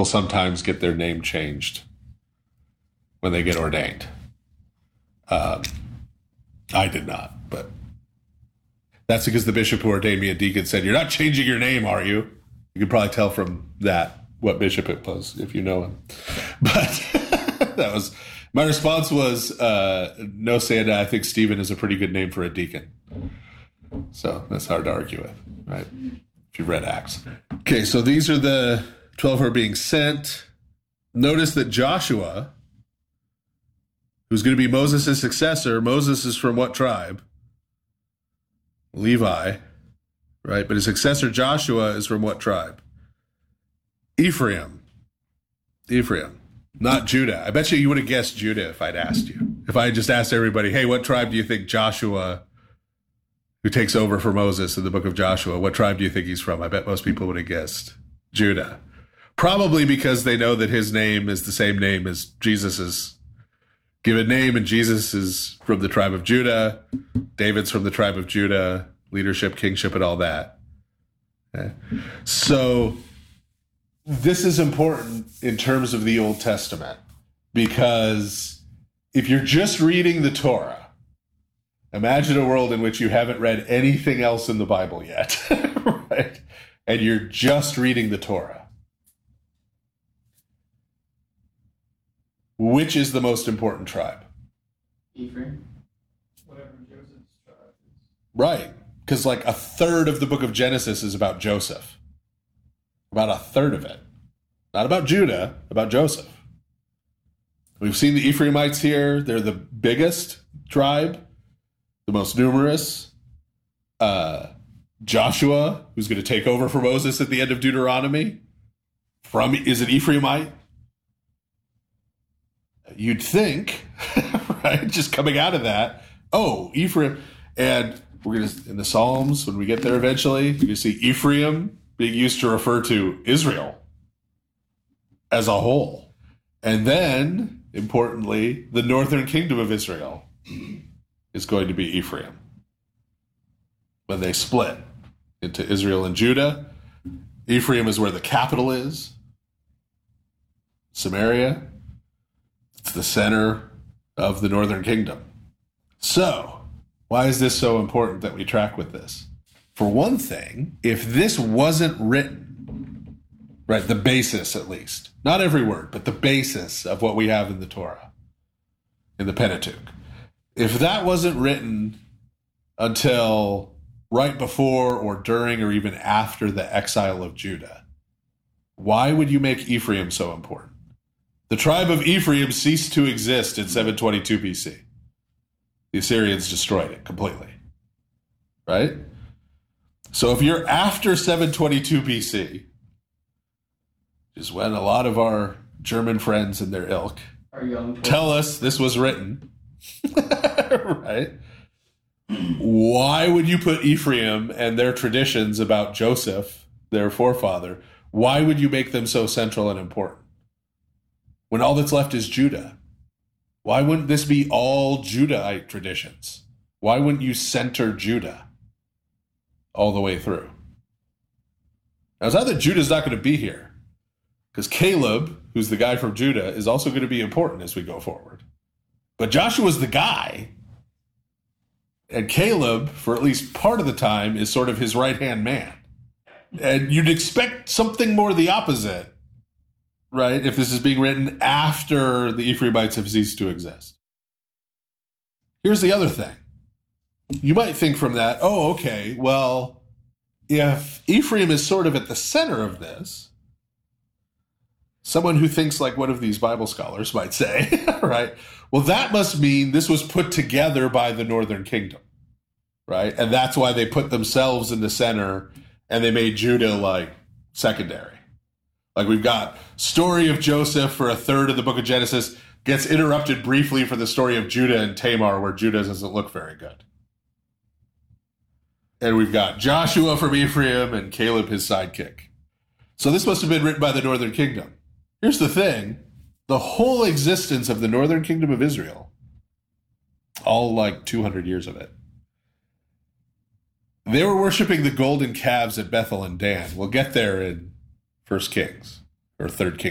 people sometimes get their name changed when they get ordained. I did not, but that's because the bishop who ordained me a deacon said, "You're not changing your name, are you?" You can probably tell from that what bishop it was if you know him. But that was my response was, no, Santa, I think Stephen is a pretty good name for a deacon. So that's hard to argue with, right? If you've read Acts. Okay, so these are the 12 who are being sent. Notice that Joshua, who's going to be Moses' successor, Moses is from what tribe? Levi, right? But his successor Joshua is from what tribe? Ephraim, not Judah. I bet you would have guessed Judah if I'd asked you. If I had just asked everybody, hey, what tribe do you think Joshua, who takes over for Moses in the book of Joshua, what tribe do you think he's from? I bet most people would have guessed Judah. Probably because they know that his name is the same name as Jesus's given name, and Jesus is from the tribe of Judah. David's from the tribe of Judah, leadership, kingship, and all that. Okay. So this is important in terms of the Old Testament, because if you're just reading the Torah, imagine a world in which you haven't read anything else in the Bible yet, right? And you're just reading the Torah. Which is the most important tribe? Ephraim. Whatever Joseph's tribe is. Right. Because like a third of the book of Genesis is about Joseph. About a third of it. Not about Judah, about Joseph. We've seen the Ephraimites here. They're the biggest tribe, the most numerous. Joshua, who's going to take over for Moses at the end of Deuteronomy, is an Ephraimite. You'd think, right, just coming out of that, oh, Ephraim, and we're going to, in the Psalms, when we get there eventually, you're going to see Ephraim being used to refer to Israel as a whole. And then, importantly, the northern kingdom of Israel is going to be Ephraim. When they split into Israel and Judah, Ephraim is where the capital is, Samaria. It's the center of the northern kingdom. So, why is this so important that we track with this? For one thing, if this wasn't written, right, the basis at least, not every word, but the basis of what we have in the Torah, in the Pentateuch, if that wasn't written until right before or during or even after the exile of Judah, why would you make Ephraim so important? The tribe of Ephraim ceased to exist in 722 BC. The Assyrians destroyed it completely, right? So if you're after 722 BC, which is when a lot of our German friends and their ilk tell us this was written, right? Why would you put Ephraim and their traditions about Joseph, their forefather, why would you make them so central and important? When all that's left is Judah. Why wouldn't this be all Judahite traditions? Why wouldn't you center Judah all the way through? Now, it's not that Judah's not going to be here, because Caleb, who's the guy from Judah, is also going to be important as we go forward. But Joshua's the guy, and Caleb, for at least part of the time, is sort of his right-hand man. And you'd expect something more the opposite, right, if this is being written after the Ephraimites have ceased to exist. Here's the other thing. You might think from that, oh, okay, well, if Ephraim is sort of at the center of this, someone who thinks like one of these Bible scholars might say, right, well, that must mean this was put together by the northern kingdom, right? And that's why they put themselves in the center and they made Judah like secondary. Like we've got story of Joseph for a third of the book of Genesis, gets interrupted briefly for the story of Judah and Tamar, where Judah doesn't look very good. And we've got Joshua from Ephraim and Caleb, his sidekick. So this must have been written by the northern kingdom. Here's the thing. The whole existence of the northern kingdom of Israel, all like 200 years of it, they were worshiping the golden calves at Bethel and Dan. We'll get there in 1 Kings or 3 Kings.